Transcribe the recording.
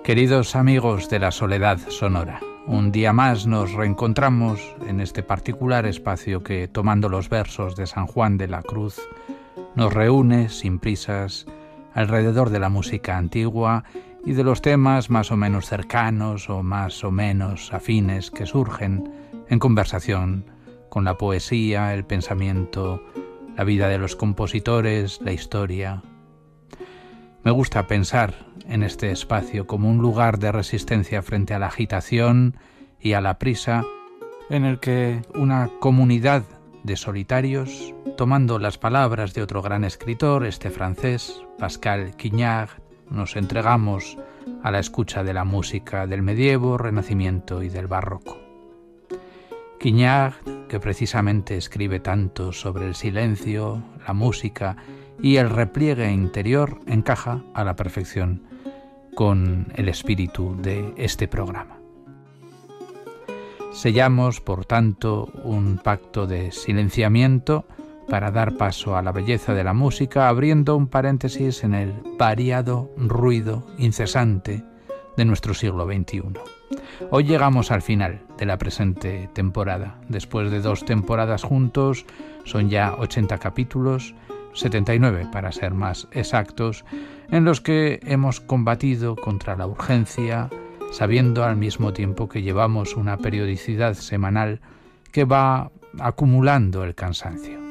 Queridos amigos de la soledad sonora, un día más nos reencontramos en este particular espacio que, tomando los versos de San Juan de la Cruz, nos reúne sin prisas alrededor de la música antigua y de los temas más o menos cercanos o más o menos afines que surgen en conversación con la poesía, el pensamiento, la vida de los compositores, la historia. Me gusta pensar en este espacio como un lugar de resistencia frente a la agitación y a la prisa, en el que una comunidad de solitarios, tomando las palabras de otro gran escritor, este francés, Pascal Quignard, nos entregamos a la escucha de la música del medievo, renacimiento y del barroco. Quignard, que precisamente escribe tanto sobre el silencio, la música y el repliegue interior, encaja a la perfección con el espíritu de este programa. Sellamos, por tanto, un pacto de silenciamiento para dar paso a la belleza de la música, abriendo un paréntesis en el variado ruido incesante de nuestro siglo XXI. Hoy llegamos al final de la presente temporada. Después de 2 temporadas juntos, son ya 80 capítulos, 79 para ser más exactos, en los que hemos combatido contra la urgencia, sabiendo al mismo tiempo que llevamos una periodicidad semanal que va acumulando el cansancio.